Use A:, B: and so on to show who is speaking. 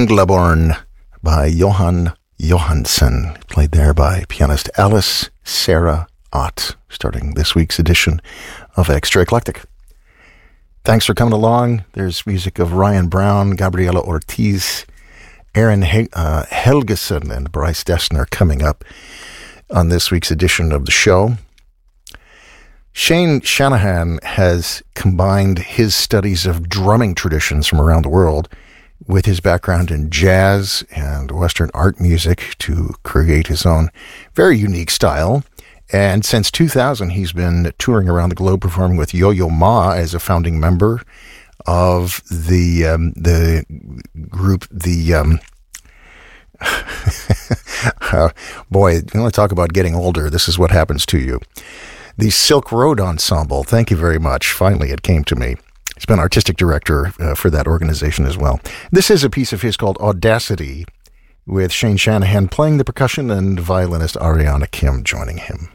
A: Englaborn by Johan Johansson, played there by pianist Alice Sarah Ott, starting this week's edition of Extra Eclectic. Thanks for coming along. There's music of Ryan Brown, Gabriela Ortiz, Aaron Helgeson, and Bryce Dessner coming up on this week's edition of the show. Shane Shanahan has combined his studies of drumming traditions from around the world with his background in jazz and Western art music to create his own very unique style. And since 2000, he's been touring around the globe performing with Yo-Yo Ma as a founding member of the group, boy, you want to talk about getting older. This is what happens to you. The Silk Road Ensemble. Thank you very much. Finally, it came to me. He's been artistic director for that organization as well. This is a piece of his called Audacity, with Shane Shanahan playing the percussion and violinist Ariana Kim joining him.